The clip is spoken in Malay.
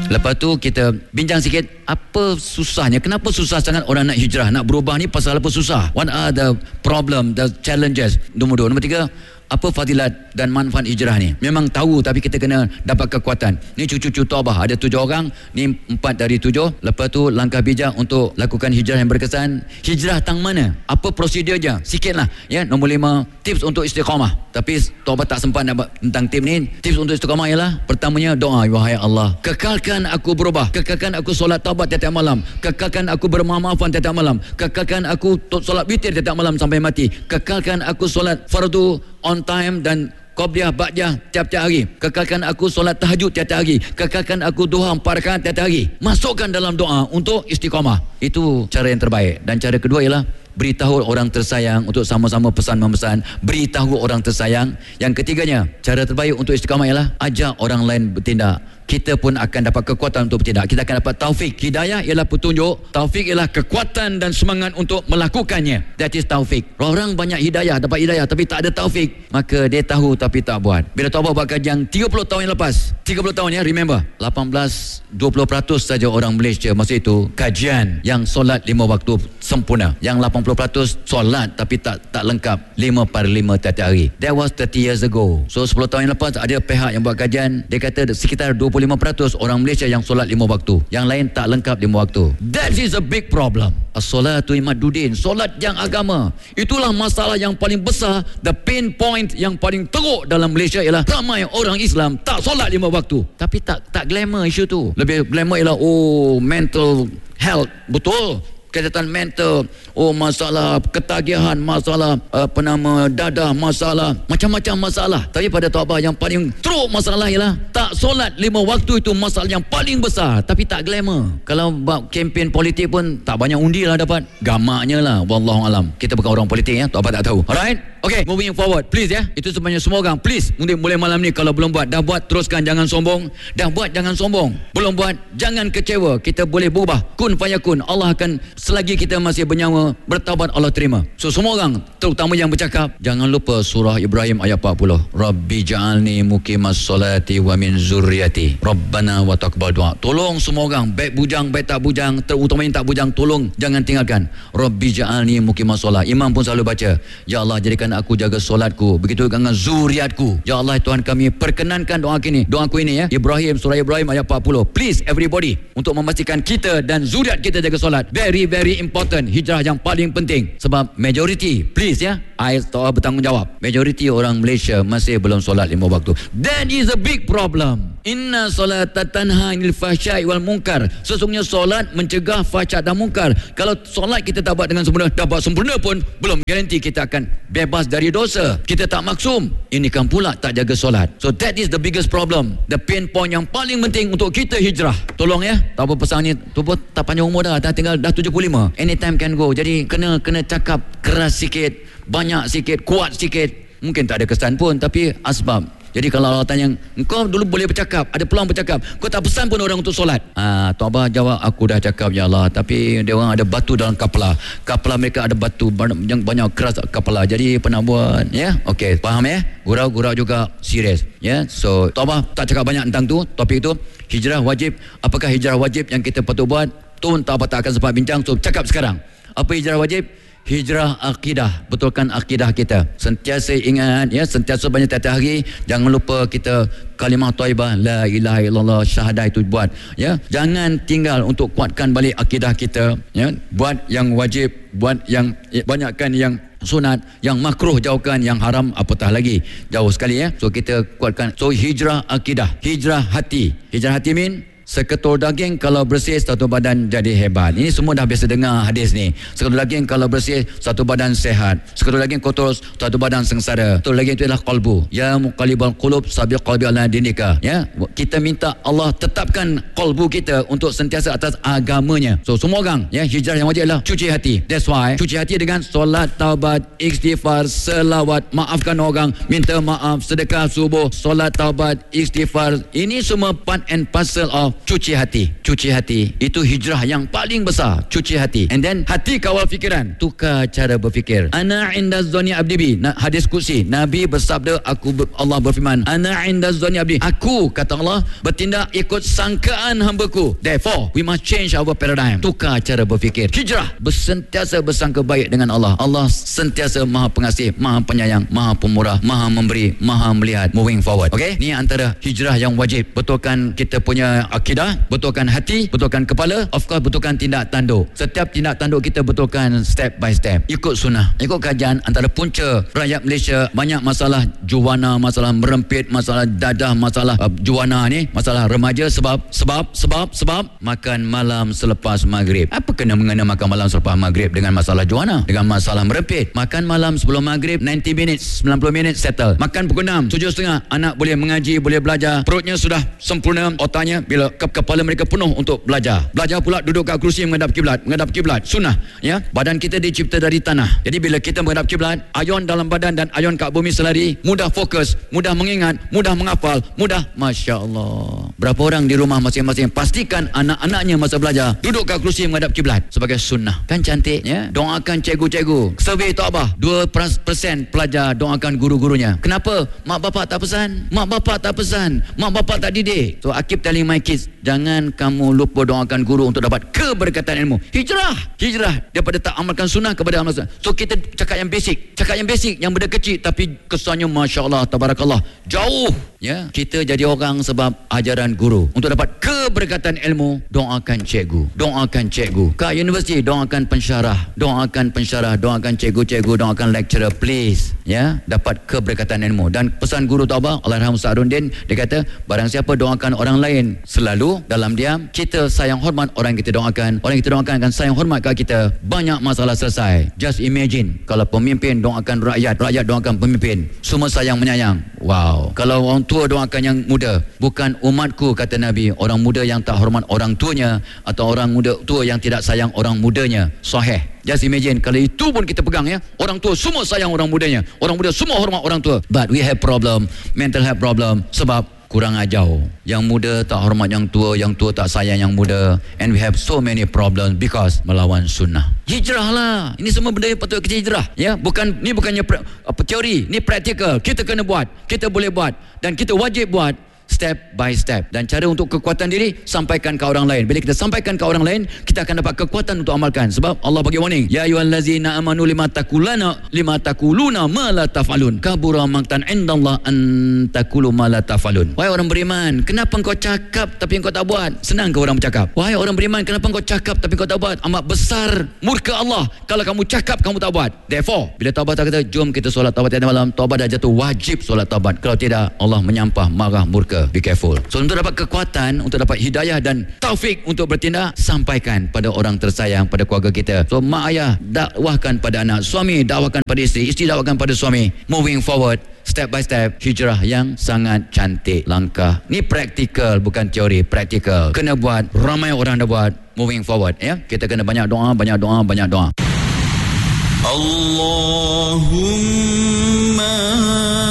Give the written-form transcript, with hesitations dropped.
Lepas tu kita bincang sikit apa susahnya, kenapa susah sangat orang nak hijrah, nak berubah ni pasal apa susah? What are the problem, the challenges? Nombor 2. Nombor 3, apa fadilat dan manfaat hijrah ni? Memang tahu tapi kita kena dapat kekuatan. Ni cucu-cucu Taubah ada 7 orang, ni 4 dari 7. Lepas tu langkah bijak untuk lakukan hijrah yang berkesan. Hijrah tang mana? Apa prosedurnya? Sikitlah ya. Nombor 5, tips untuk istiqamah. Tapi Taubah tak sempat nak tentang tip ni. Tips untuk istiqamah ialah pertamanya doa, wahai Allah, kekalkan aku berubah, kekalkan aku solat taubat tiap malam, kekalkan aku bermaaf-maafan tiap malam, kekalkan aku solat witir tiap malam sampai mati, kekalkan aku solat fardu on time dan qabliyah ba'diyah tiap-tiap hari, kekalkan aku solat tahajud tiap-tiap hari, kekalkan aku duha 4 rakaat tiap-tiap hari. Masukkan dalam doa untuk istiqamah. Itu cara yang terbaik. Dan cara kedua ialah beritahu orang tersayang untuk sama-sama pesan-memesan. Beritahu orang tersayang. Yang ketiganya, cara terbaik untuk istiqamah ialah ajak orang lain bertindak. Kita pun akan dapat kekuatan untuk bertindak. Kita akan dapat taufik. Hidayah ialah petunjuk, taufik ialah kekuatan dan semangat untuk melakukannya. That is taufik. Orang banyak hidayah, dapat hidayah tapi tak ada taufik, maka dia tahu tapi tak buat. Bila Taubah buat kajian 30 tahun yang lepas, 30 tahun ya, remember, 18-20% saja orang Malaysia masa itu kajian yang solat 5 waktu sempurna. Yang 80% solat tapi tak lengkap 5/5 tiap-tiap hari. That was 30 years ago. So 10 tahun yang lepas ada pihak yang buat kajian, dia kata sekitar 25% orang Malaysia yang solat 5 waktu, yang lain tak lengkap 5 waktu. That is a big problem. As-salatu imaduddin, solat yang agama. Itulah masalah yang paling besar, the pain point yang paling teruk dalam Malaysia ialah ramai orang Islam tak solat 5 waktu. Tapi tak glamour isu tu. Lebih glamour ialah mental health, betul, kesihatan mental, masalah ketagihan, masalah dadah, masalah macam-macam masalah. Tapi pada Taubah yang paling teruk masalah ialah tak solat 5 waktu. Itu masalah yang paling besar tapi tak glamour. Kalau buat kempen politik pun tak banyak undi lah dapat, gamaknya lah, wallahualam. Kita bukan orang politik ya, Taubah tak tahu. Alright, okay, moving forward, please ya. Itu sebenarnya semua orang, please, mulai malam ni kalau belum buat, dah buat teruskan, jangan sombong. Dah buat jangan sombong, belum buat jangan kecewa. Kita boleh berubah, kun fayakun. Allah akan, selagi kita masih bernyawa, bertaubat Allah terima. So semua orang, terutama yang bercakap, jangan lupa surah Ibrahim ayat 40. Rabbi ja'alni muqimas solati wa min zurriyati Rabbana wa taqabbal du'a. Tolong semua orang, baik bujang baik tak bujang, terutama yang tak bujang, tolong jangan tinggalkan. Rabbi ja'alni muqimas solat. Imam pun selalu baca, ya Allah jadikan aku jaga solatku, begitu dengan zuriatku. Ya Allah Tuhan kami, perkenankan doaku ini ya. Ibrahim, surah Ibrahim ayat 40. Please everybody, untuk memastikan kita dan zuriat kita jaga solat. Very very important. Hijrah yang paling penting. Sebab majority, please ya, I bertanggungjawab, majority orang Malaysia masih belum solat 5 waktu. That is a big problem. Inna solata tanha anil fahsya'i wal munkar. Sesungguhnya solat mencegah fahsya dan munkar. Kalau solat kita tak buat dengan sempurna, dah buat sempurna pun belum garanti kita akan bebas dari dosa. Kita tak maksum, ini kan pula tak jaga solat. So that is the biggest problem, the pain point yang paling penting untuk kita hijrah. Tolong ya, tak apa pesan ni, tu pun tak panjang umur dah tinggal dah 75. Anytime can go. Jadi kena cakap keras sikit, banyak sikit, kuat sikit. Mungkin tak ada kesan pun, tapi asbab. Jadi kalau Allah tanya, engkau dulu boleh bercakap, ada peluang bercakap, kau tak pesan pun orang untuk solat. Taubah jawab, aku dah cakap ya Allah, tapi dia orang ada batu dalam kapala mereka ada batu yang banyak keras kapala. Jadi apa nak buat ya? Okey, faham ya? Gurau juga serius ya. So Taubah tak cakap banyak tentang tu, topik itu hijrah wajib. Apakah hijrah wajib yang kita patut buat? Tun Taubah tak akan sempat bincang, so cakap sekarang. Apa hijrah wajib? Hijrah akidah, betulkan akidah kita. Sentiasa ingat ya, sentiasa banyak tiap-tiap hari. Jangan lupa kita kalimah thayyibah la ilaha illallah, syahadah itu buat ya. Jangan tinggal untuk kuatkan balik akidah kita ya. Buat yang wajib, buat yang banyakkan yang sunat, yang makruh jauhkan, yang haram apatah lagi jauh sekali ya. So kita kuatkan. So hijrah akidah, hijrah hati. Hijrah hati seketul daging kalau bersih satu badan jadi hebat. Ini semua dah biasa dengar hadis ni. Seketul daging kalau bersih satu badan sehat. Seketul daging kotor satu badan sengsara. Seketul daging itu adalah qalbu. Ya muqallibal qulub sabiq qalbi ala dinika. Ya, kita minta Allah tetapkan qalbu kita untuk sentiasa atas agamanya. So semua orang ya, hijrah yang wajib adalah cuci hati. That's why cuci hati dengan solat, taubat, istighfar, selawat, maafkan orang, minta maaf, sedekah subuh, solat, taubat, istighfar. Ini semua part and parcel of cuci hati. Cuci hati itu hijrah yang paling besar. Cuci hati. And then hati kawal fikiran, tukar cara berfikir. Ana inda zoni abdi bi. Hadis qudsi, Nabi bersabda, Allah berfirman, ana inda zoni abdi, aku, kata Allah, bertindak ikut sangkaan hamba-Ku. Therefore we must change our paradigm. Tukar cara berfikir. Hijrah, sentiasa bersangka baik dengan Allah. Allah sentiasa Maha Pengasih, Maha Penyayang, Maha Pemurah, Maha Memberi, Maha Melihat. Moving forward. Okay, ni antara hijrah yang wajib. Betulkan kita punya akidah, betulkan hati, betulkan kepala, of course betulkan tindak tanduk. Setiap tindak tanduk kita betulkan step by step. Ikut sunnah. Ikut kajian, antara punca rakyat Malaysia banyak masalah juwana, masalah merempit, masalah dadah, masalah juwana ni, masalah remaja sebab makan malam selepas maghrib. Apa kena mengena makan malam selepas maghrib dengan masalah juwana, dengan masalah merempit? Makan malam sebelum maghrib 90 minutes, 90 minit settle. Makan pukul 6, 7.30, anak boleh mengaji, boleh belajar, perutnya sudah sempurna, otaknya bila kepala mereka penuh untuk belajar. Belajar pula duduk kat kerusi menghadap kiblat, sunnah, ya. Badan kita dicipta dari tanah. Jadi bila kita menghadap kiblat, ayon dalam badan dan ayon kat bumi selari, mudah fokus, mudah mengingat, mudah menghafal, mudah, masya-Allah. Berapa orang di rumah masing-masing pastikan anak-anaknya masa belajar duduk kat kerusi menghadap kiblat sebagai sunnah. Kan cantik, ya. Doakan cikgu-cikgu. Survey tu apa? 2% pelajar doakan guru-gurunya. Kenapa? Mak bapak tak pesan. Mak bapak tak didik. So I keep telling my kids, jangan kamu lupa doakan guru untuk dapat keberkatan ilmu. Hijrah daripada tak amalkan sunnah kepada amal sunnah. So kita cakap yang basic yang benda kecil tapi kesannya masya-Allah, tabarakallah, jauh, ya. Kita jadi orang sebab ajaran guru. Untuk dapat keberkatan ilmu, doakan cikgu. Kat universiti, doakan pensyarah, doakan cikgu-cikgu, doakan lecturer, please, ya, dapat keberkatan ilmu. Dan pesan guru tu apa? Allahyarham Ustaz Arundin, dia kata, barang siapa doakan orang lain selalu dalam diam, kita sayang hormat orang yang kita doakan akan sayang hormat kat kita, banyak masalah selesai. Just imagine kalau pemimpin doakan rakyat doakan pemimpin, semua sayang menyayang. Wow. Kalau orang tua doakan yang muda, bukan umatku, kata Nabi, orang muda yang tak hormat orang tuanya atau orang muda tua yang tidak sayang orang mudanya. Sahih. Just imagine kalau itu pun kita pegang, ya. Orang tua semua sayang orang mudanya, orang muda semua hormat orang tua. But we have problem, mental health problem, sebab kurang ajar. Yang muda tak hormat yang tua tak sayang yang muda. And we have so many problems because melawan sunnah. Hijrah lah. Ini semua benda yang patut kita hijrah, ya. Ni bukannya teori, ni praktikal. Kita kena buat, kita boleh buat, dan kita wajib buat. Step by step. Dan cara untuk kekuatan diri, sampaikan ke orang lain. Bila kita sampaikan ke orang lain, kita akan dapat kekuatan untuk amalkan. Sebab Allah bagi warning, ya ayyuhallazina amanu lima taquluna ma la taf'alun, kabura maqtan indallah an taqulu ma la taf'alun. Wahai orang beriman, kenapa engkau cakap tapi engkau tak buat? Senang ke orang bercakap? Wahai orang beriman, kenapa engkau cakap tapi engkau tak buat? Amat besar murka Allah kalau kamu cakap kamu tak buat. Therefore, bila taubat kata, jom kita solat taubat tiap malam, taubat dah jatuh, wajib solat taubat. Kalau tidak, Allah menyampah, marah, murka. Be careful. So untuk dapat kekuatan, untuk dapat hidayah dan taufik untuk bertindak, sampaikan pada orang tersayang, pada keluarga kita. So mak ayah dakwahkan pada anak, suami dakwahkan pada isteri dakwahkan pada suami. Moving forward, step by step, hijrah yang sangat cantik. Langkah ni praktikal, bukan teori, praktikal. Kena buat, ramai orang dah buat. Moving forward, ya. Kita kena banyak doa. Allahumma